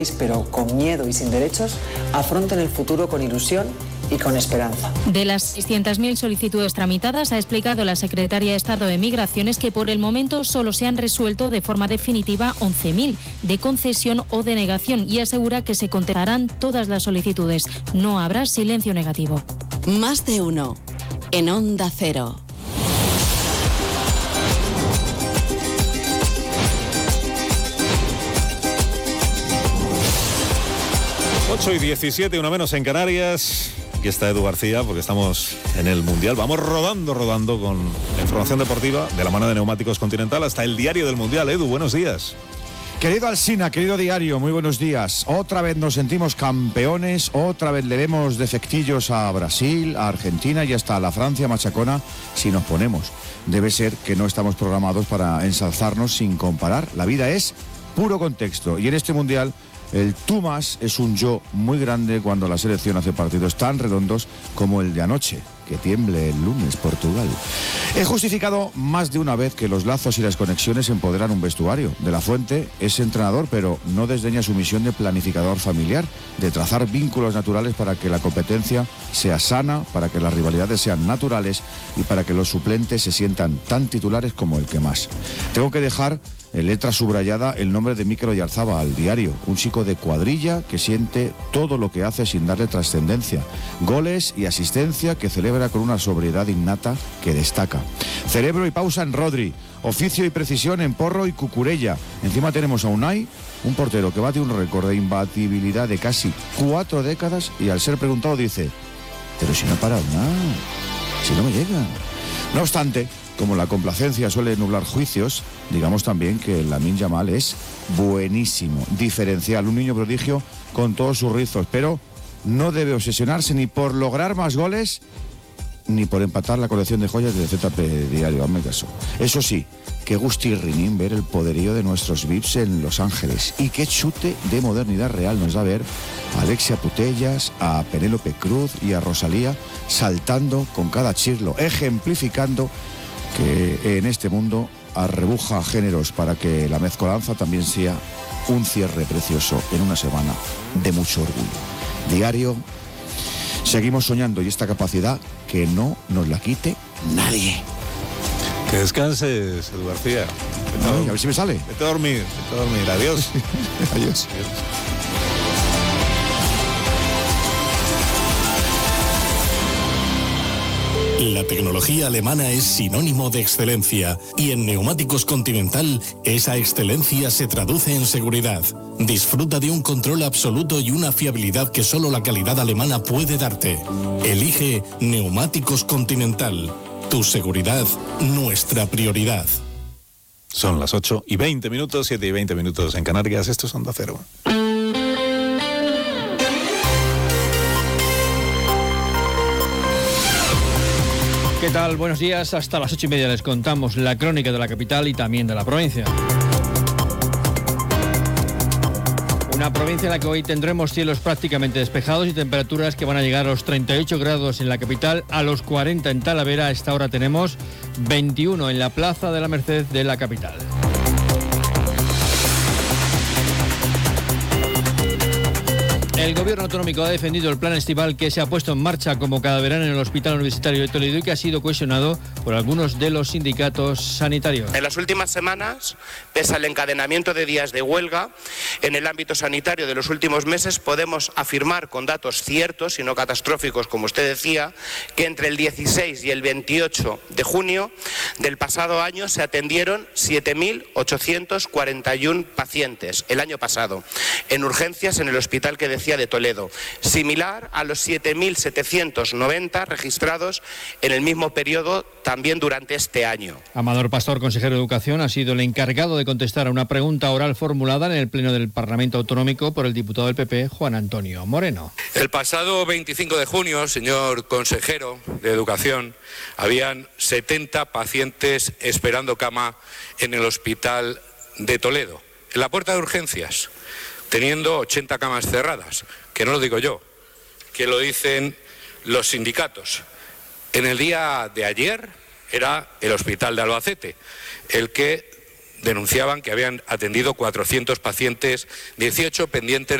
pero con miedo y sin derechos, afronten el futuro con ilusión y con esperanza. De las 600.000 solicitudes tramitadas, ha explicado la secretaria de Estado de Migraciones que por el momento solo se han resuelto de forma definitiva 11.000 de concesión o denegación y asegura que se contestarán todas las solicitudes. No habrá silencio negativo. Más de uno en Onda Cero. Ocho y 17, una menos en Canarias. Aquí está Edu García, porque estamos en el Mundial. Vamos rodando con la información deportiva de la mano de Neumáticos Continental hasta el diario del Mundial. Edu, buenos días. Querido Alsina, querido diario, muy buenos días. Otra vez nos sentimos campeones, otra vez le vemos defectillos a Brasil, a Argentina y hasta a la Francia machacona si nos ponemos. Debe ser que no estamos programados para ensalzarnos sin comparar. La vida es puro contexto y en este Mundial el tú más es un yo muy grande cuando la selección hace partidos tan redondos como el de anoche. Que tiemble el lunes Portugal. He justificado más de una vez que los lazos y las conexiones empoderan un vestuario. De la Fuente es entrenador, pero no desdeña su misión de planificador familiar, de trazar vínculos naturales para que la competencia sea sana, para que las rivalidades sean naturales y para que los suplentes se sientan tan titulares como el que más. Tengo que dejar en letra subrayada el nombre de Mikel Oyarzabal al diario, un chico de cuadrilla que siente todo lo que hace sin darle trascendencia, goles y asistencia que celebra con una sobriedad innata que destaca. Cerebro y pausa en Rodri, oficio y precisión en Porro y Cucurella. Encima tenemos a Unai, un portero que bate un récord de imbatibilidad de casi 4 décadas y al ser preguntado dice: pero si no he parado nada, si no me llegan. No obstante, como la complacencia suele nublar juicios, digamos también que Lamine Yamal es buenísimo, diferencial, un niño prodigio con todos sus rizos, pero no debe obsesionarse ni por lograr más goles ni por empatar la colección de joyas del ZP Diario, hazme caso. Eso sí, qué gustirrinín ver el poderío de nuestros VIPs en Los Ángeles y qué chute de modernidad real nos da ver a Alexia Putellas, a Penélope Cruz y a Rosalía saltando con cada chirlo, ejemplificando que en este mundo arrebuja géneros para que la mezcolanza también sea un cierre precioso en una semana de mucho orgullo. Diario, seguimos soñando y esta capacidad que no nos la quite nadie. Que descanses, Edu García. Ay, a ver si me sale. Vete a dormir, Adiós. Adiós. La tecnología alemana es sinónimo de excelencia y en Neumáticos Continental esa excelencia se traduce en seguridad. Disfruta de un control absoluto y una fiabilidad que solo la calidad alemana puede darte. Elige Neumáticos Continental. Tu seguridad, nuestra prioridad. Son las 8 y 20 minutos, 7 y 20 minutos en Canarias. Esto es Onda Cero. ¿Qué tal? Buenos días. Hasta las 8:30 les contamos la crónica de la capital y también de la provincia. Una provincia en la que hoy tendremos cielos prácticamente despejados y temperaturas que van a llegar a los 38 grados en la capital, a los 40 en Talavera. A esta hora tenemos 21 en la Plaza de la Merced de la capital. El Gobierno autonómico ha defendido el plan estival que se ha puesto en marcha como cada verano en el Hospital Universitario de Toledo y que ha sido cuestionado por algunos de los sindicatos sanitarios. En las últimas semanas, pese al encadenamiento de días de huelga en el ámbito sanitario de los últimos meses, podemos afirmar con datos ciertos y no catastróficos, como usted decía, que entre el 16 y el 28 de junio del pasado año se atendieron 7.841 pacientes el año pasado en urgencias en el hospital que decía de Toledo, similar a los 7.790 registrados en el mismo periodo también durante este año. Amador Pastor, consejero de Educación, ha sido el encargado de contestar a una pregunta oral formulada en el Pleno del Parlamento Autonómico por el diputado del PP, Juan Antonio Moreno. El pasado 25 de junio, señor consejero de Educación, habían 70 pacientes esperando cama en el hospital de Toledo, en la puerta de urgencias, teniendo 80 camas cerradas, que no lo digo yo, que lo dicen los sindicatos. En el día de ayer era el hospital de Albacete el que denunciaban que habían atendido 400 pacientes, 18 pendientes